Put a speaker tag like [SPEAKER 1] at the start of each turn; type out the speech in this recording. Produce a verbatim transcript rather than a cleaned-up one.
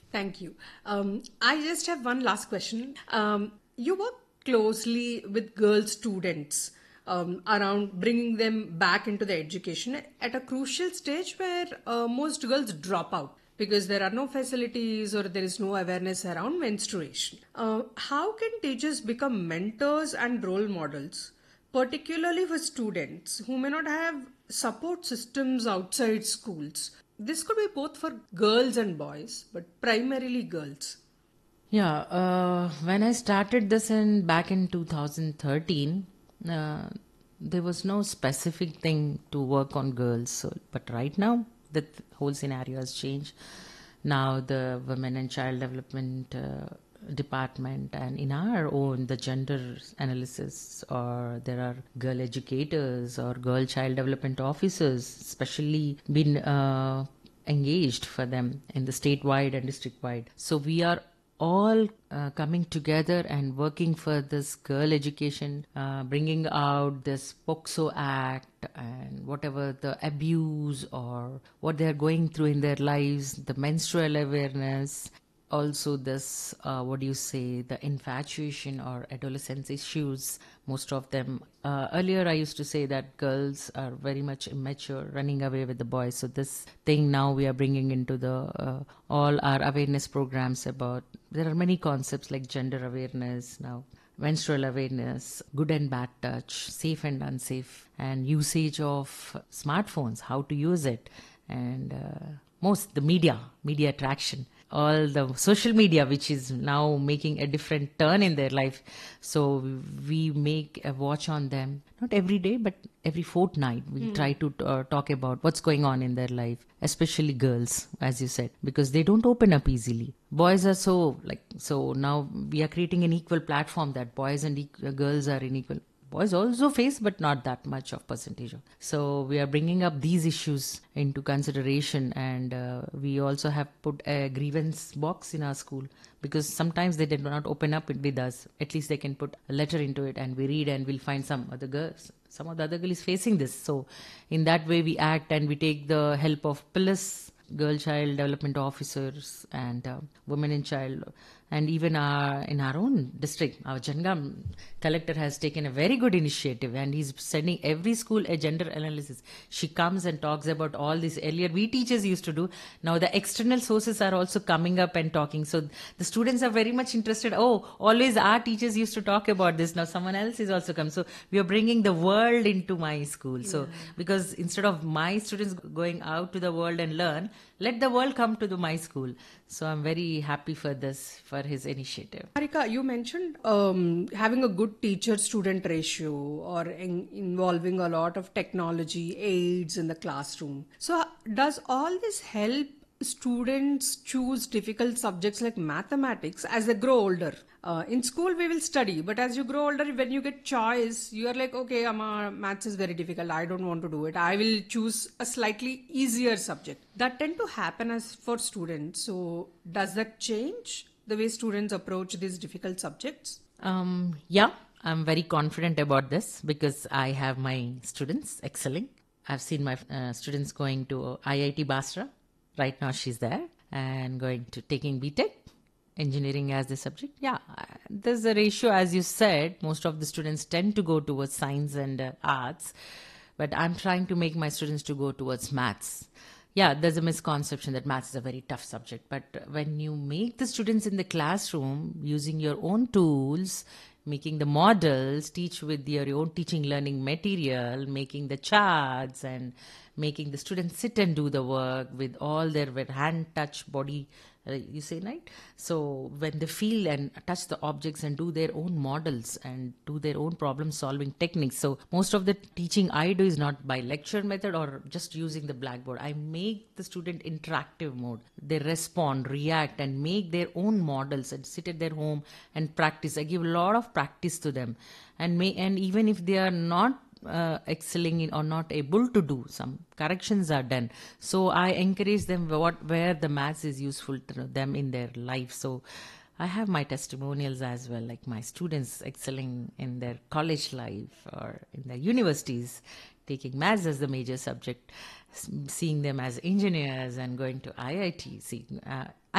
[SPEAKER 1] Thank you. Um, I just have one last question. Um, you work closely with girl students um, around bringing them back into the education at a crucial stage where uh, most girls drop out because there are no facilities or there is no awareness around menstruation. Uh, how can teachers become mentors and role models, particularly for students who may not have support systems outside schools? This could be both for girls and boys, but primarily girls.
[SPEAKER 2] Yeah, uh, when I started this in back in two thousand thirteen, uh, there was no specific thing to work on girls. So, but right now, the th- whole scenario has changed. Now, the Women and Child Development uh, Department, and in our own, the gender analysis, or there are girl educators or girl child development officers, especially been uh, engaged for them in the statewide and district wide. So we are all uh, coming together and working for this girl education, uh, bringing out this POCSO Act and whatever the abuse or what they are going through in their lives, the menstrual awareness, also this uh, what do you say, the infatuation or adolescence issues. Most of them, uh, earlier I used to say that girls are very much immature, running away with the boys. So this thing now we are bringing into the uh, all our awareness programs about, there are many concepts like gender awareness now, menstrual awareness, good and bad touch, safe and unsafe, and usage of smartphones, how to use it, and uh, most the media, media attraction, all the social media, which is now making a different turn in their life. So we make a watch on them, not every day, but every fortnight. We mm. try to uh, talk about what's going on in their life, especially girls, as you said, because they don't open up easily. Boys are so like, so now we are creating an equal platform that boys and e- girls are in equal. Boys also face, but not that much of percentage. So we are bringing up these issues into consideration, and uh, we also have put a grievance box in our school, because sometimes they did not open up with us. At least they can put a letter into it, and we read, and we'll find some other girls, some of the other girl is facing this. So in that way we act, and we take the help of P L I S, girl child development officers, and uh, women in child, and even our, in our own district, our Jangam collector has taken a very good initiative, and he's sending every school a gender analysis. She comes and talks about all this. Earlier we teachers used to do, now the external sources are also coming up and talking. So the students are very much interested. Oh, always our teachers used to talk about this, now someone else is also come. So we are bringing the world into my school. So yeah. Because instead of my students going out to the world and learn, let the world come to the my school. So I'm very happy for this, for his initiative.
[SPEAKER 1] Harika, you mentioned um, having a good teacher-student ratio or in, involving a lot of technology aids in the classroom. So does all this help students choose difficult subjects like mathematics as they grow older? Uh, in school we will study, but as you grow older, when you get choice, you are like, okay, Amma, maths is very difficult, I don't want to do it, I will choose a slightly easier subject. That tend to happen as for students. So does that change the way students approach these difficult subjects?
[SPEAKER 2] Um, yeah, I'm very confident about this because I have my students excelling. I've seen my uh, students going to I I T Basra. Right now she's there and going to taking B Tech, engineering as the subject. Yeah, there's a ratio, as you said, most of the students tend to go towards science and uh, arts, but I'm trying to make my students to go towards maths. Yeah, there's a misconception that maths is a very tough subject, but when you make the students in the classroom using your own tools, making the models, teach with your own teaching learning material, making the charts, and making the students sit and do the work with all their hand touch body, uh, you say, right? So when they feel and touch the objects and do their own models and do their own problem solving techniques. So most of the teaching I do is not by lecture method or just using the blackboard. I make the student interactive mode. They respond, react, and make their own models and sit at their home and practice. I give a lot of practice to them, and may and even if they are not uh, excelling in or not able to do, some corrections are done. So I encourage them what where the maths is useful to them in their life. So I have my testimonials as well, like my students excelling in their college life or in their universities, taking maths as the major subject, seeing them as engineers and going to I I T, seeing, uh,